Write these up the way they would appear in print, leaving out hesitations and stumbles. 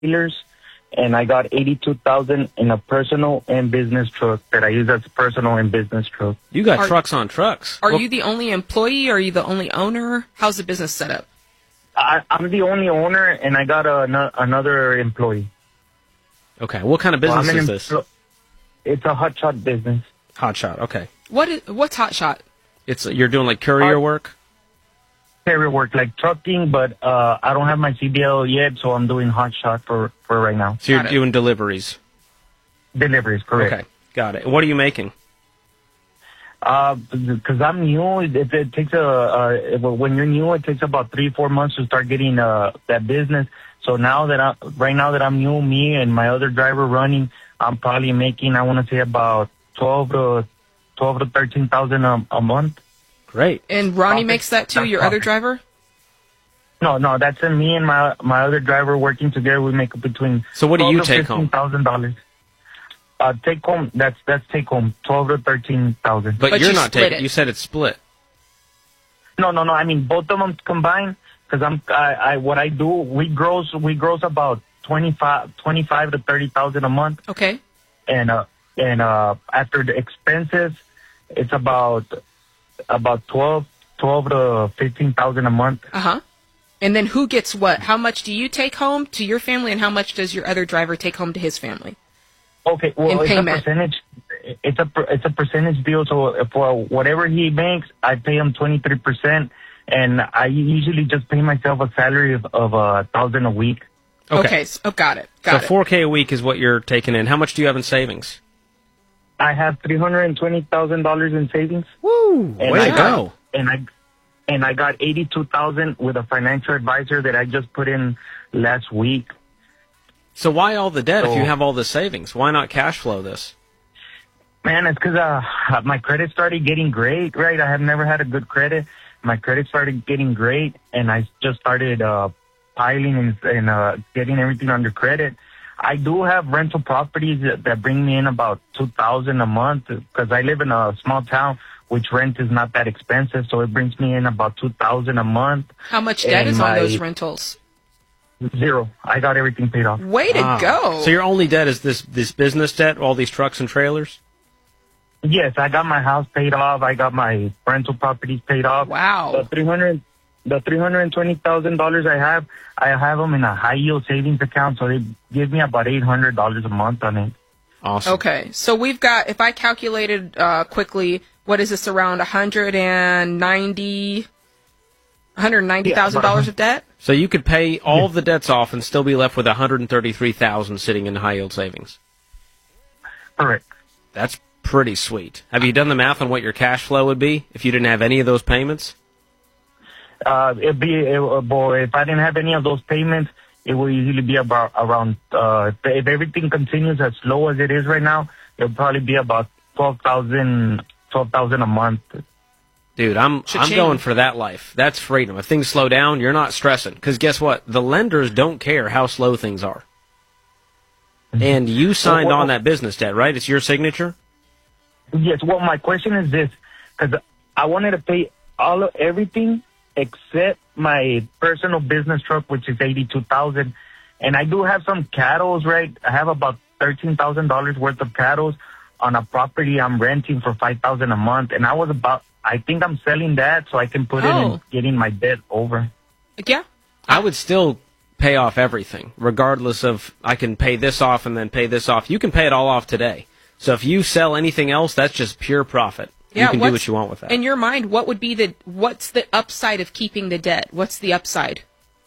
dealers, and I got 82,000 in a personal and business truck that I use as a personal and business truck. You got trucks on trucks. Are you the only employee? Or are you the only owner? How's the business set up? I'm the only owner, and I got another employee. Okay, what kind of business is this? It's a hot shot business. Hot shot, okay. What's hot shot? You're doing like courier work? Carrier work, like trucking, but I don't have my CDL yet, so I'm doing hot shot for right now. So you're doing deliveries? Deliveries, correct. Okay, got it. What are you making? Because I'm new, it takes when you're new, it takes about 3-4 months to start getting that business. So right now that I'm new, me and my other driver running, I'm probably making, I want to say about 12 to 13,000 a month. Great. And Ronnie makes that too, your other driver? No, that's me and my other driver working together. We make between. So what do you take home? $15,000. Take home. That's take home 12 to 13,000. But you're not taking. You said it's split. No. I mean both of them combined. Because what I do, we gross about 25 to 30,000 a month. Okay. And after the expenses, it's about 12 to 15,000 a month. And then who gets what? How much do you take home to your family, and how much does your other driver take home to his family? Okay, well, it's a percentage. It's a percentage deal. So for whatever he makes, I pay him 23%, and I usually just pay myself a salary of $1,000 a week. Okay. Got it. So $4,000 a week is what you're taking in. How much do you have in savings? I have $320,000 in savings. Woo! Way to go! And I got 82,000 with a financial advisor that I just put in last week. So why all the debt if you have all the savings? Why not cash flow this? Man, it's because my credit started getting great, right? I have never had a good credit. My credit started getting great, and I just started piling and getting everything under credit. I do have rental properties that bring me in about $2,000 a month because I live in a small town, which rent is not that expensive, so it brings me in about $2,000 a month. How much debt is on those rentals? Zero. I got everything paid off. Way to go! So your only debt is this business debt, all these trucks and trailers? Yes, I got my house paid off. I got my rental properties paid off. Wow. The $320,000 I have them in a high yield savings account, so they give me about $800 a month on it. Awesome. Okay, so we've got, if I calculated quickly, what is this, around $190,000 of debt? So you could pay all of the debts off and still be left with $133,000 sitting in high yield savings. Correct. That's pretty sweet. Have you done the math on what your cash flow would be if you didn't have any of those payments? If I didn't have any of those payments, it will usually be around. If everything continues as slow as it is right now, it'll probably be about $12,000 a month. Dude, I'm going for that life. That's freedom. If things slow down, you're not stressing. Because guess what? The lenders don't care how slow things are. And you signed on that business debt, right? It's your signature? Yes. Well, my question is this, because I wanted to pay everything except my personal business truck, which is $82,000. And I do have some cattle, right? I have about $13,000 worth of cattle on a property I'm renting for $5,000 a month. And I think I'm selling that so I can put it in getting my debt over. Yeah. I would still pay off everything, regardless of I can pay this off and then pay this off. You can pay it all off today. So if you sell anything else, that's just pure profit. Yeah, you can do what you want with that. In your mind, what's the upside of keeping the debt? What's the upside?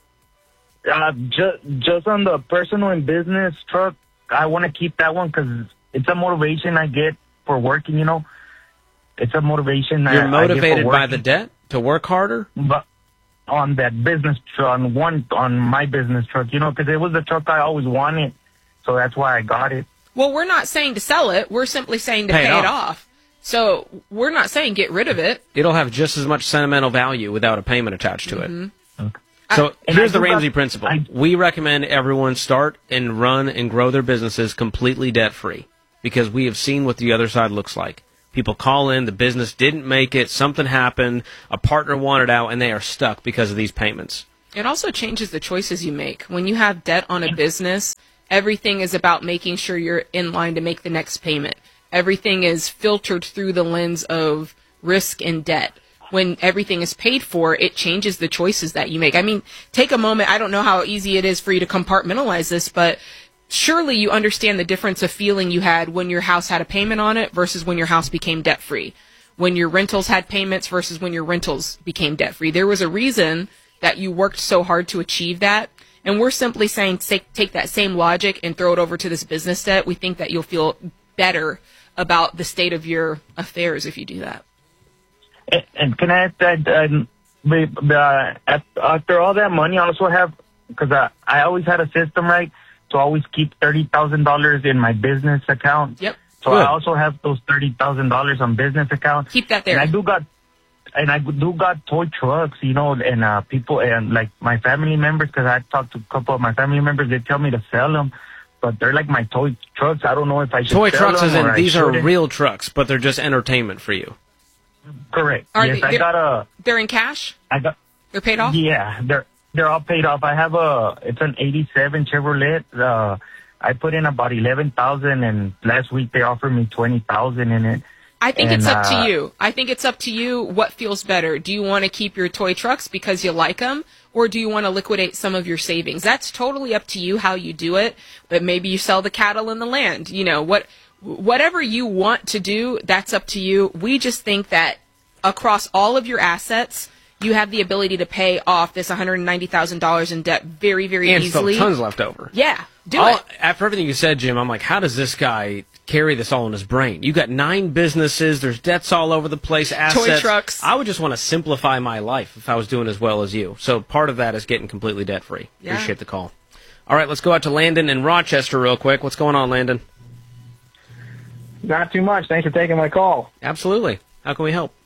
Just on the personal and business truck, I want to keep that one because it's a motivation I get for working, you know. It's a motivation. You're motivated by the debt to work harder? But on that business truck, on my business truck, you know, because it was the truck I always wanted. So that's why I got it. Well, we're not saying to sell it. We're simply saying to pay it off. So we're not saying get rid of it. It'll have just as much sentimental value without a payment attached to it. Okay. So here's the Ramsey principle. We recommend everyone start and run and grow their businesses completely debt-free because we have seen what the other side looks like. People call in, the business didn't make it, something happened, a partner wanted out, and they are stuck because of these payments. It also changes the choices you make. When you have debt on a business, everything is about making sure you're in line to make the next payment. Everything is filtered through the lens of risk and debt. When everything is paid for, it changes the choices that you make. I mean, take a moment. I don't know how easy it is for you to compartmentalize this, but surely you understand the difference of feeling you had when your house had a payment on it versus when your house became debt-free. When your rentals had payments versus when your rentals became debt-free. There was a reason that you worked so hard to achieve that. And we're simply saying take that same logic and throw it over to this business debt. We think that you'll feel better about the state of your affairs if you do that. And can I add that after all that money, I also have, because I always had a system, right, to always keep $30,000 in my business account. Yep. So good. I also have those $30,000 on business account. Keep that there. And I do got toy trucks, you know, and people, and like my family members, because I talked to a couple of my family members, they tell me to sell them. But they're like my toy trucks. I don't know if I should toy sell trucks, them as in or these are real trucks, but they're just entertainment for you. Correct. Yes, they're in cash? They're paid off? Yeah, they're all paid off. I have it's an 87 Chevrolet. I put in about 11,000, and last week they offered me 20,000 in it. I think it's up to you. I think it's up to you what feels better. Do you want to keep your toy trucks because you like them, or do you want to liquidate some of your savings? That's totally up to you how you do it. But maybe you sell the cattle and the land. You know, whatever you want to do, that's up to you. We just think that across all of your assets, you have the ability to pay off this $190,000 in debt very, very easily. And still tons left over. Yeah, do it. After everything you said, Jim, I'm like, how does this guy carry this all in his brain? You got 9 businesses, there's debts all over the place, assets. Toy trucks. I would just want to simplify my life if I was doing as well as you. So part of that is getting completely debt-free. Yeah. Appreciate the call. All right, let's go out to Landon in Rochester real quick. What's going on, Landon? Not too much. Thanks for taking my call. Absolutely. How can we help?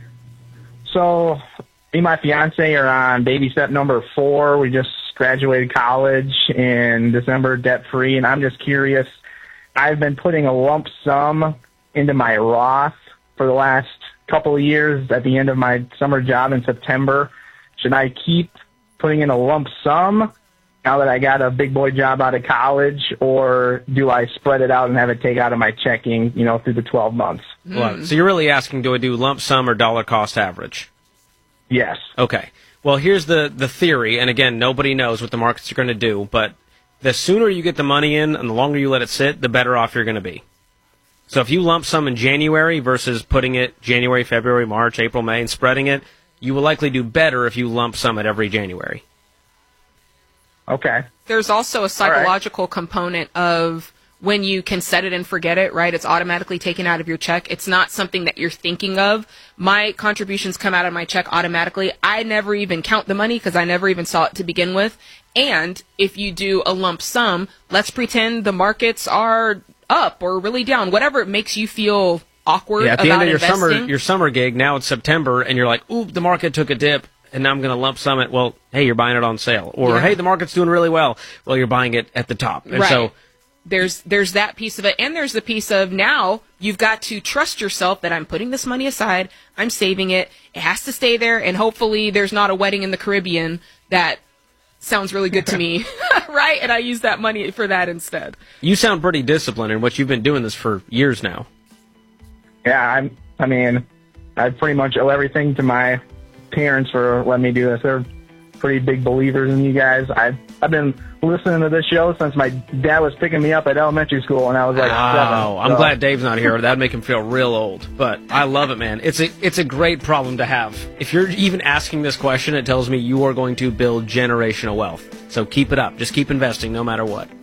So, me and my fiance are on baby step number 4. We just graduated college in December, debt-free, and I'm just curious. I've been putting a lump sum into my Roth for the last couple of years at the end of my summer job in September. Should I keep putting in a lump sum now that I got a big boy job out of college, or do I spread it out and have it take out of my checking, you know, through the 12 months? Well, so you're really asking, do I do lump sum or dollar cost average? Yes. Okay. Well, here's the theory, and again, nobody knows what the markets are going to do, but the sooner you get the money in and the longer you let it sit, the better off you're going to be. So if you lump sum in January versus putting it January, February, March, April, May, and spreading it, you will likely do better if you lump sum it every January. Okay. There's also a psychological component of when you can set it and forget it, right? It's automatically taken out of your check. It's not something that you're thinking of. My contributions come out of my check automatically. I never even count the money because I never even saw it to begin with. And if you do a lump sum, let's pretend the markets are up or really down, whatever it makes you feel awkward at the about end of investing. your summer gig, now it's September, and you're like, ooh, the market took a dip, and now I'm going to lump sum it. Well, hey, you're buying it on sale. Or, hey, the market's doing really well. Well, you're buying it at the top. And right. So there's that piece of it, and there's the piece of now you've got to trust yourself that I'm putting this money aside, I'm saving it, it has to stay there, and hopefully there's not a wedding in the Caribbean that sounds really good to me, right? And I use that money for that instead. You sound pretty disciplined in what you've been doing this for years now. Yeah, I mean, I pretty much owe everything to my parents for letting me do this. They're pretty big believers in you guys. I've been listening to this show since my dad was picking me up at elementary school when I was like 7. I'm glad Dave's not here. That'd make him feel real old. But I love it, man. It's a great problem to have. If you're even asking this question, it tells me you are going to build generational wealth. So keep it up. Just keep investing no matter what.